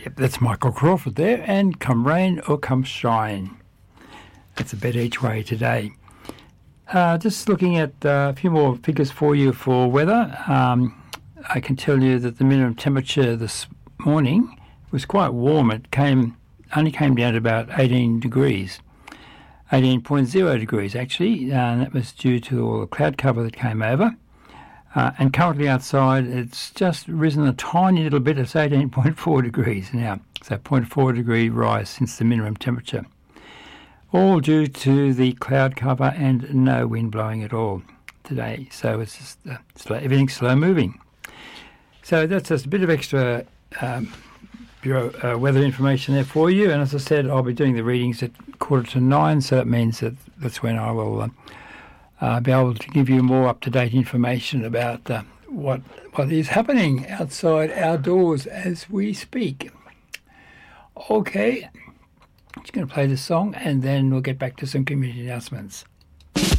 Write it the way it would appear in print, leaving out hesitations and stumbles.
Yep, that's Michael Crawford there, and come rain or come shine. That's a bet each way today. Just looking at a few more figures for you for weather. I can tell you that the minimum temperature this morning was quite warm. It only came down to about 18 degrees. 18.0 degrees actually, and that was due to all the cloud cover that came over. And currently outside, it's just risen a tiny little bit. It's 18.4 degrees now, so 0.4 degree rise since the minimum temperature. All due to the cloud cover and no wind blowing at all today. So it's just everything's slow moving. So that's just a bit of extra Bureau weather information there for you. And as I said, I'll be doing the readings at 8:45, so that means that's when I will be able to give you more up-to-date information about what is happening outside outdoors as we speak. Okay, I'm just going to play this song and then we'll get back to some community announcements.